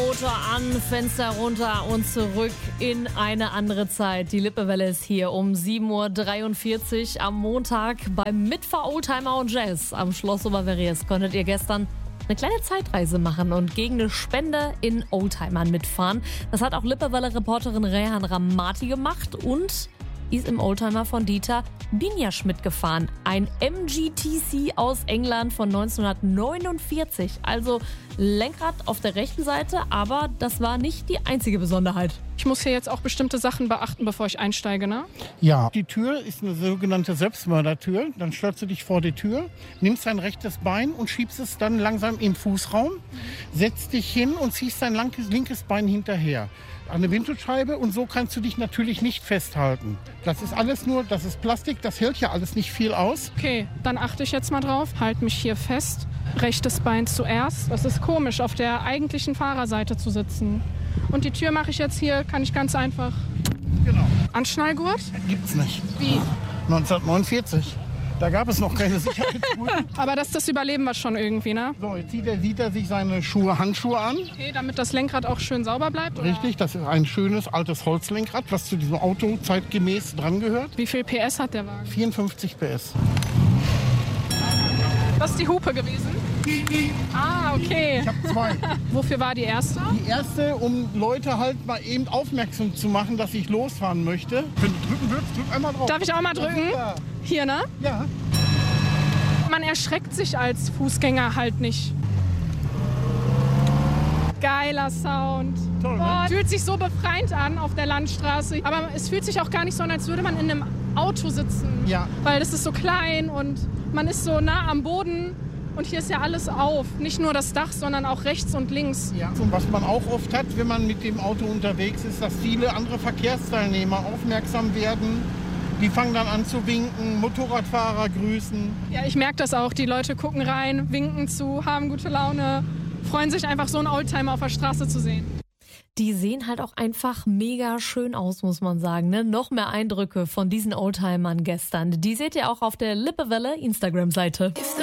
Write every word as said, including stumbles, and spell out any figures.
Motor an, Fenster runter und zurück in eine andere Zeit. Die Lippewelle ist hier um sieben Uhr dreiundvierzig am Montag beim Mitfahr Oldtimer und Jazz am Schloss Oberverriers. Konntet ihr gestern eine kleine Zeitreise machen und gegen eine Spende in Oldtimern mitfahren. Das hat auch Lippewelle-Reporterin Rehan Ramati gemacht und ist im Oldtimer von Dieter Binjasch mitgefahren. Ein M G T C aus England von neunzehnhundertneunundvierzig. Also Lenkrad auf der rechten Seite, aber das war nicht die einzige Besonderheit. Ich muss hier jetzt auch bestimmte Sachen beachten, bevor ich einsteige, ne? Ja, die Tür ist eine sogenannte Selbstmördertür. Dann stellst du dich vor die Tür, nimmst dein rechtes Bein und schiebst es dann langsam im Fußraum, setzt dich hin und ziehst dein linkes Bein hinterher an eine Windschutzscheibe und so kannst du dich natürlich nicht festhalten. Das ist alles nur, das ist Plastik, das hält ja alles nicht viel aus. Okay, dann achte ich jetzt mal drauf, halt mich hier fest, rechtes Bein zuerst. Das ist komisch, auf der eigentlichen Fahrerseite zu sitzen. Und die Tür mache ich jetzt hier, kann ich ganz einfach. Genau. Anschnallgurt? Gibt's nicht. Wie? neunzehnhundertneunundvierzig. Da gab es noch keine Sicherheitsschuhe. Aber das, das überleben wir schon irgendwie, ne? So, jetzt sieht er, sieht er sich seine Schuhe, Handschuhe an. Okay, damit das Lenkrad auch schön sauber bleibt? Oder? Richtig, das ist ein schönes altes Holzlenkrad, was zu diesem Auto zeitgemäß dran gehört. Wie viel P S hat der Wagen? vierundfünfzig P S. Das ist die Hupe gewesen? Ah, okay. Ich habe zwei. Wofür war die erste? Die erste, um Leute halt mal eben aufmerksam zu machen, dass ich losfahren möchte. Wenn du drücken willst, drück einmal drauf. Darf ich auch mal drücken? Ja. Hier, ne? Ja. Man erschreckt sich als Fußgänger halt nicht. Geiler Sound. Toll, ne? Boah, fühlt sich so befreiend an auf der Landstraße. Aber es fühlt sich auch gar nicht so an, als würde man in einem Auto sitzen. Ja. Weil es ist so klein und man ist so nah am Boden. Und hier ist ja alles auf. Nicht nur das Dach, sondern auch rechts und links. Ja. Und was man auch oft hat, wenn man mit dem Auto unterwegs ist, dass viele andere Verkehrsteilnehmer aufmerksam werden. Die fangen dann an zu winken, Motorradfahrer grüßen. Ja, ich merke das auch. Die Leute gucken rein, winken zu, haben gute Laune, freuen sich einfach, so einen Oldtimer auf der Straße zu sehen. Die sehen halt auch einfach mega schön aus, muss man sagen. Ne? Noch mehr Eindrücke von diesen Oldtimern gestern. Die seht ihr auch auf der Lippewelle Instagram-Seite.